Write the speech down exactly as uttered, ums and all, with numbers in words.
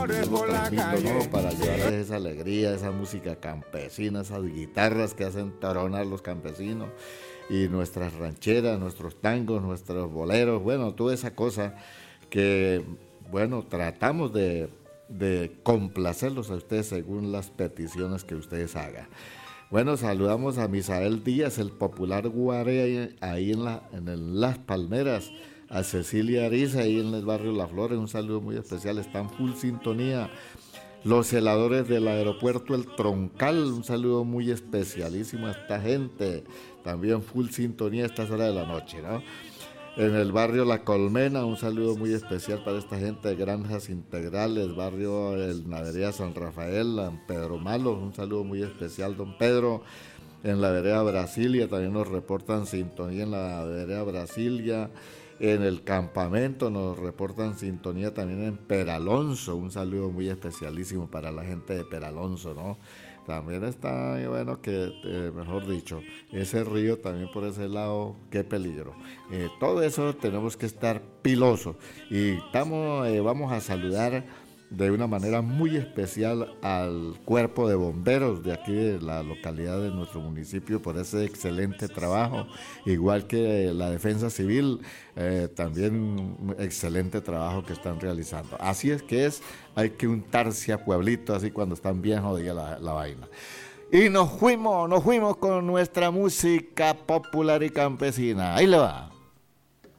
Yo lo transmito, ¿no? Para llevarles esa alegría, esa música campesina, esas guitarras que hacen taronar los campesinos y nuestras rancheras, nuestros tangos, nuestros boleros, bueno, toda esa cosa que, bueno, tratamos de, de complacerlos a ustedes según las peticiones que ustedes hagan. Bueno, saludamos a Misael Díaz, el popular guaré ahí en, la, en el, Las Palmeras, a Cecilia Ariza ahí en el barrio Las Flores, un saludo muy especial, están full sintonía. Los heladores del aeropuerto El Troncal, un saludo muy especialísimo a esta gente, también full sintonía a estas horas de la noche, ¿no? En el barrio La Colmena, un saludo muy especial para esta gente de Granjas Integrales, barrio El Nadería San Rafael, en Pedro Malo, un saludo muy especial, don Pedro. En la vereda Brasilia también nos reportan sintonía en la vereda Brasilia. En el campamento nos reportan sintonía también en Peralonso, un saludo muy especialísimo para la gente de Peralonso, ¿no? También está, bueno, que eh, mejor dicho, ese río también por ese lado, qué peligro. Eh, todo eso tenemos que estar pilosos y estamos, eh, vamos a saludar de una manera muy especial al cuerpo de bomberos de aquí de la localidad de nuestro municipio por ese excelente trabajo, igual que la defensa civil, eh, también excelente trabajo que están realizando. Así es que es, hay que untarse a pueblito así cuando están bien jodida la, la vaina. Y nos fuimos, nos fuimos con nuestra música popular y campesina. Ahí le va.